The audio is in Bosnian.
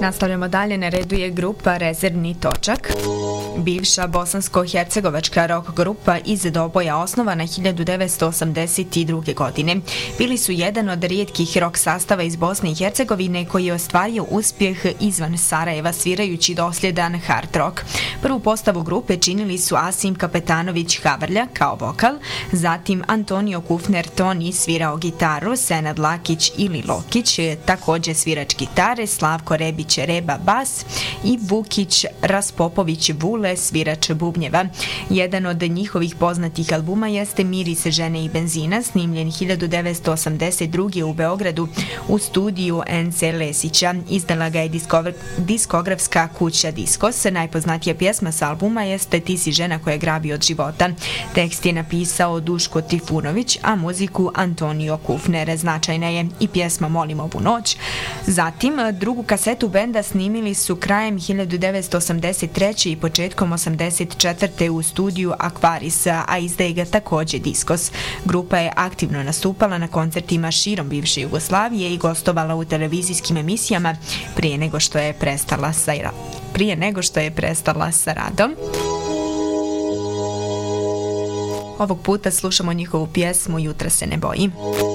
Nastavljamo dalje, na redu je grupa Rezervni točak. Bivša bosansko-hercegovačka rock grupa iz Doboja osnovana 1982. godine. Bili su jedan od rijetkih rock sastava iz Bosne i Hercegovine koji je ostvario uspjeh izvan Sarajeva svirajući dosljedan hard rock. Prvu postavu grupe činili su Asim Kapetanović Havrlja kao vokal, zatim Antonio Kufner Toni svirao gitaru, Senad Lakić ili Lokić također svirač gitare, Slavko Rebić Reba bas i Vukić Raspopović Vule svirač bubnjeva. Jedan od njihovih poznatih albuma jeste Miris žene i benzina, snimljen 1982. u Beogradu u studiju NC Lesića. Izdala ga je diskografska kuća Diskos. Najpoznatija pjesma s albuma jeste Ti si žena koja grabi od života. Tekst je napisao Duško Trifunović, a muziku Antonio Kufner. Značajna je i pjesma Molim ovu noć. Zatim, drugu kasetu benda snimili su krajem 1983. i početkom 1984. u studiju Aquaris, a izdaje ga također Diskos. Grupa je aktivno nastupala na koncertima širom bivše Jugoslavije i gostovala u televizijskim emisijama prije nego što je prestala sa radom. Ovog puta slušamo njihovu pjesmu Jutra se ne bojim.